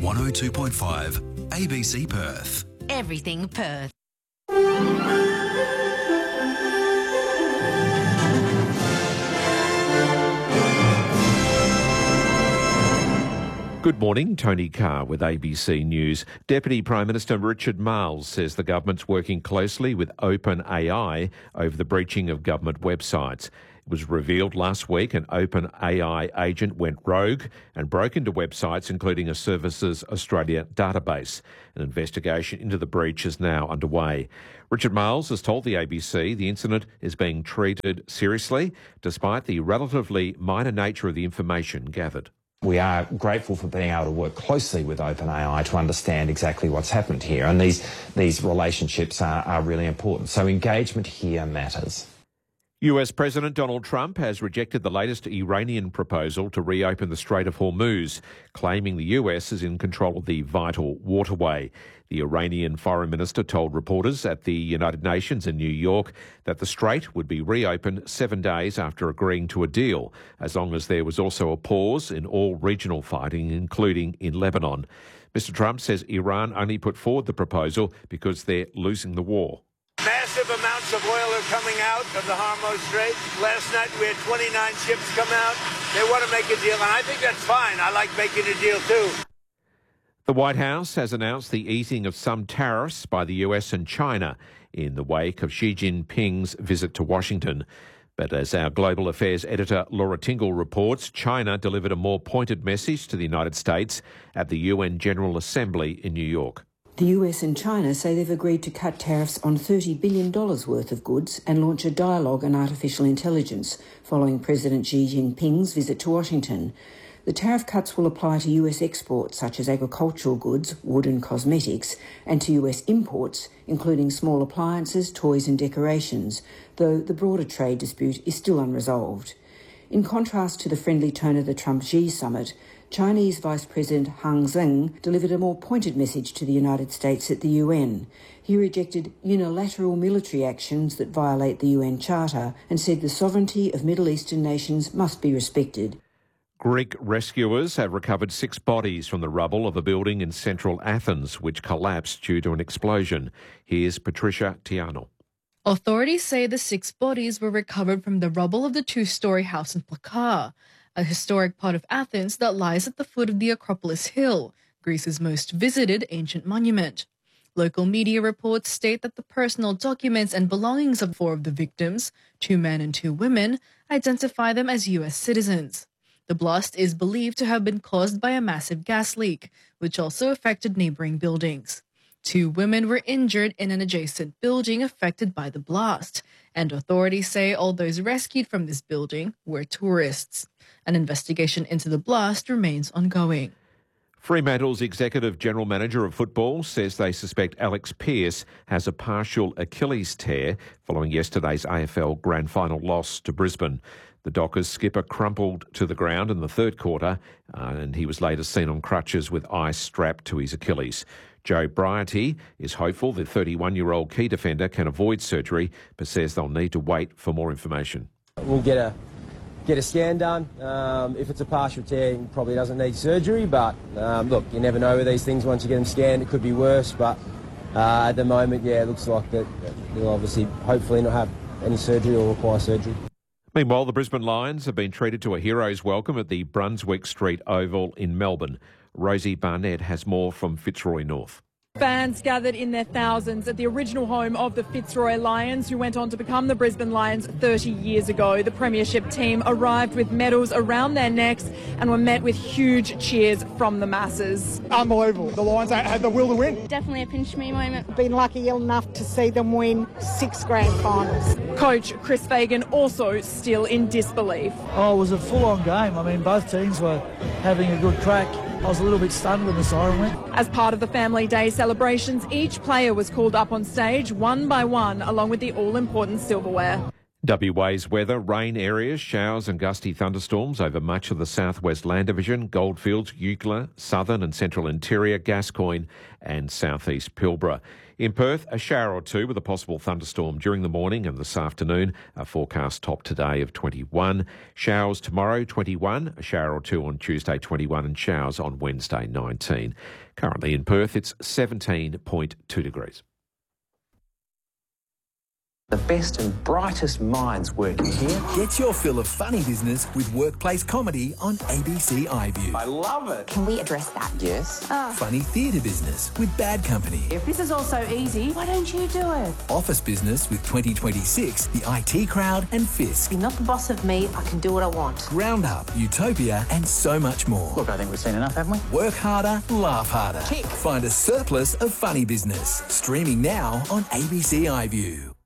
102.5 ABC Perth. Everything Perth. Good morning, Tony Carr with ABC News. Deputy Prime Minister Richard Marles says the government's working closely with OpenAI over the breaching of government websites. It was revealed last week an OpenAI agent went rogue and broke into websites, including a Services Australia database. An investigation into the breach is now underway. Richard Marles has told the ABC the incident is being treated seriously, despite the relatively minor nature of the information gathered. We are grateful for being able to work closely with OpenAI to understand exactly what's happened here, and these relationships are really important. So engagement here matters. US President Donald Trump has rejected the latest Iranian proposal to reopen the Strait of Hormuz, claiming the US is in control of the vital waterway. The Iranian foreign minister told reporters at the United Nations in New York that the strait would be reopened 7 days after agreeing to a deal, as long as there was also a pause in all regional fighting, including in Lebanon. Mr. Trump says Iran only put forward the proposal because they're losing the war. Massive amounts of oil are coming out of the Hormuz Strait. Last night we had 29 ships come out. They want to make a deal, and I think that's fine. I like making a deal too. The White House has announced the easing of some tariffs by the US and China in the wake of Xi Jinping's visit to Washington. But as our global affairs editor Laura Tingle reports, China delivered a more pointed message to the United States at the UN General Assembly in New York. The US and China say they've agreed to cut tariffs on $30 billion worth of goods and launch a dialogue on artificial intelligence following President Xi Jinping's visit to Washington. The tariff cuts will apply to US exports such as agricultural goods, wood and cosmetics, and to US imports, including small appliances, toys and decorations, though the broader trade dispute is still unresolved. In contrast to the friendly tone of the Trump-Xi summit, Chinese Vice President Hang Zheng delivered a more pointed message to the United States at the UN. He rejected unilateral military actions that violate the UN Charter and said the sovereignty of Middle Eastern nations must be respected. Greek rescuers have recovered 6 bodies from the rubble of a building in central Athens, which collapsed due to an explosion. Here's Patricia Tiano. Authorities say the 6 bodies were recovered from the rubble of the 2-story house in Plaka, a historic part of Athens that lies at the foot of the Acropolis Hill, Greece's most visited ancient monument. Local media reports state that the personal documents and belongings of 4 of the victims, 2 men and 2 women, identify them as US citizens. The blast is believed to have been caused by a massive gas leak, which also affected neighboring buildings. 2 women were injured in an adjacent building affected by the blast, and authorities say all those rescued from this building were tourists. An investigation into the blast remains ongoing. Fremantle's Executive General Manager of Football says they suspect Alex Pearce has a partial Achilles tear following yesterday's AFL Grand Final loss to Brisbane. The Dockers skipper crumpled to the ground in the third quarter and he was later seen on crutches with ice strapped to his Achilles. Joe Brighty is hopeful the 31-year-old key defender can avoid surgery, but says they'll need to wait for more information. We'll get a scan done. If it's a partial tear, it probably doesn't need surgery, but look, you never know with these things. Once you get them scanned, it could be worse, but at the moment, yeah, it looks like that he'll obviously, hopefully not have any surgery or require surgery. Meanwhile, the Brisbane Lions have been treated to a hero's welcome at the Brunswick Street Oval in Melbourne. Rosie Barnett has more from Fitzroy North. Fans gathered in their thousands at the original home of the Fitzroy Lions, who went on to become the Brisbane Lions 30 years ago. The premiership team arrived with medals around their necks and were met with huge cheers from the masses. Unbelievable. The Lions had the will to win. Definitely a pinch me moment. Been lucky enough to see them win 6 grand finals. Coach Chris Fagan also still in disbelief. Oh, it was a full-on game. I mean, both teams were having a good crack. I was a little bit stunned when the siren went. As part of the Family Day celebrations, each player was called up on stage one by one, along with the all-important silverware. WA's weather, rain areas, showers and gusty thunderstorms over much of the southwest land division, Goldfields, Eucla, southern and central interior, Gascoyne and southeast Pilbara. In Perth, a shower or two with a possible thunderstorm during the morning and this afternoon. A forecast top today of 21. Showers tomorrow, 21. A shower or two on Tuesday, 21. And showers on Wednesday, 19. Currently in Perth, it's 17.2 degrees. The best and brightest minds working here. Get your fill of funny business with workplace comedy on ABC iView. I love it. Can we address that? Yes. Funny theatre business with Bad Company. If this is all so easy, why don't you do it? Office business with 2026, The IT Crowd and Fisk. You're not the boss of me, I can do what I want. Round Up, Utopia and so much more. Look, I think we've seen enough, haven't we? Work harder, laugh harder. Tick. Find a surplus of funny business. Streaming now on ABC iView.